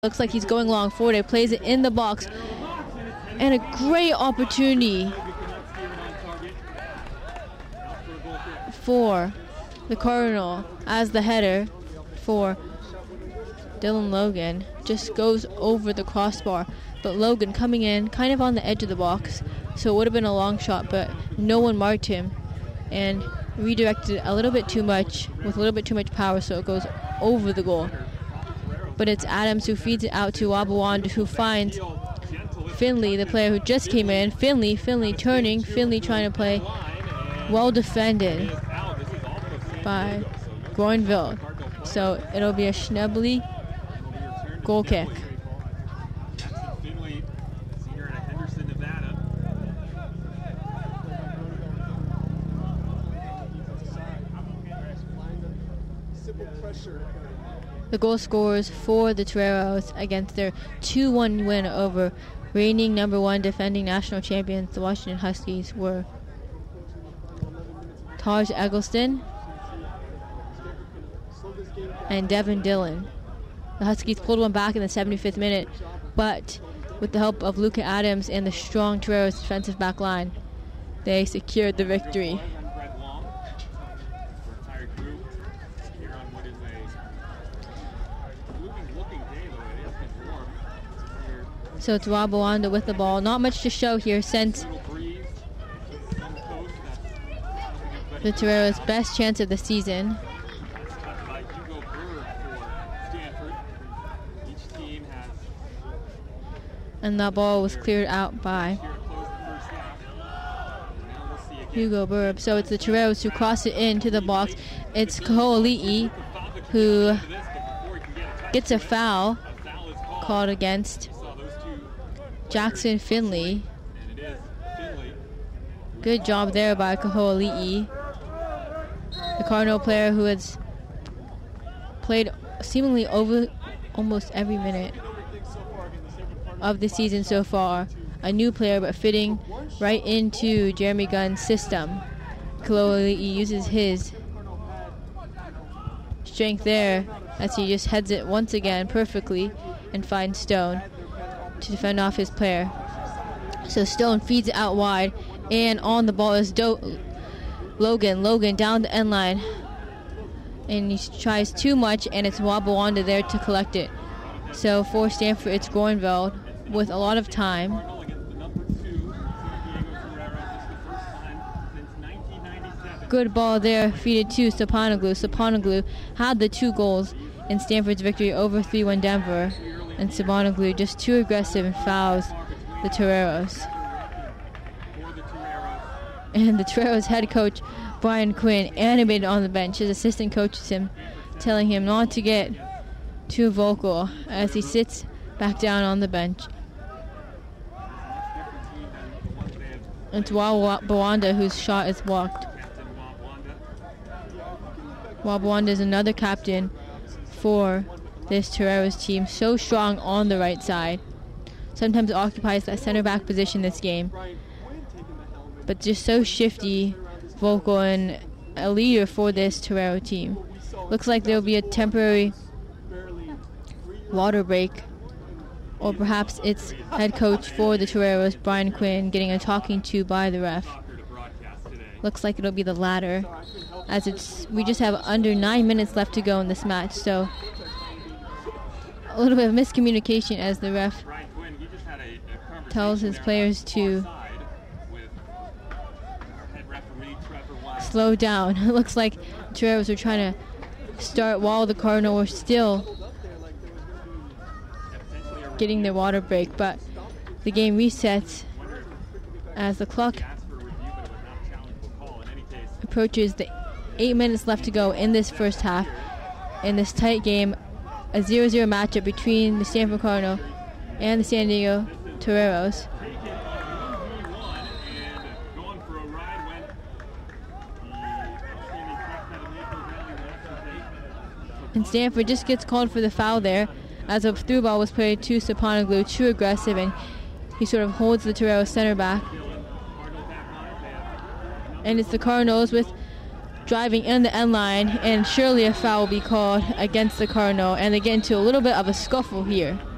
Looks like he's going long forward. It plays it in the box. And a great opportunity for the Cardinal as the header for Dylan Logan. Just goes over the crossbar. But Logan coming in kind of on the edge of the box. So it would have been a long shot, but no one marked him. And redirected a little bit too much with a little bit too much power, so it goes over the goal. But it's Adams who feeds it out to Wabawanda, who finds Finley, the player who just came in. Finley turning. Finley trying to play. Well defended by Groenveld. So it'll be a Schnebly goal kick. The goal scorers for the Toreros against their 2-1 win over reigning number 1 defending national champions, the Washington Huskies, were Taj Eggleston and Devin Dillon. The Huskies pulled one back in the 75th minute, but with the help of Luka Adams and the strong Toreros defensive back line, they secured the victory. So it's Wabawanda with the ball. Not much to show here since the Toreros' best chance of the season. And that ball was cleared out by Hugo Burb. So it's the Toreros who cross it into the box. It's Kaho'ali'i who gets a foul called against Jackson Finley. Good job there by Kaho'ali'i, the Cardinal player who has played seemingly over almost every minute of the season so far. A new player, but fitting right into Jeremy Gunn's system. Kaho'ali'i uses his strength there as he just heads it once again perfectly and finds Stone to defend off his player. So Stone feeds it out wide, and on the ball is Logan down the end line, and he tries too much, and it's Wabawanda there to collect it. So for Stanford, it's Groenveld with a lot of time. Good ball there, feeded to Saponoglu. Saponoglu had the 2 goals in Stanford's victory over 3-1 Denver. And Saponoglu just too aggressive and fouls the Toreros. And the Toreros head coach, Brian Quinn, animated on the bench. His assistant coaches him, telling him not to get too vocal as he sits back down on the bench. It's Wabawanda whose shot is blocked. Wabawanda is another captain for this Toreros team, so strong on the right side. Sometimes occupies that center back position this game, but just so shifty, vocal, and a leader for this Torero team. Looks like there will be a temporary water break, or perhaps it's head coach for the Toreros, Brian Quinn, getting a talking to by the ref. Looks like it'll be the latter, as we just have under 9 minutes left to go in this match. So a little bit of miscommunication as the ref tells his players to slow down. It looks like the Toreros are trying to start while the Cardinal were still getting their water break, but the game resets as the clock approaches the 8 minutes left to go in this first half. In this tight game, a 0-0 matchup between the Stanford Cardinal and the San Diego Toreros. And Stanford just gets called for the foul there as a through ball was played to Saponoglu, too aggressive, and he sort of holds the Toreros center back. And it's the Cardinals with driving in the end line, and surely a foul will be called against the Cardinal, and they get into a little bit of a scuffle here.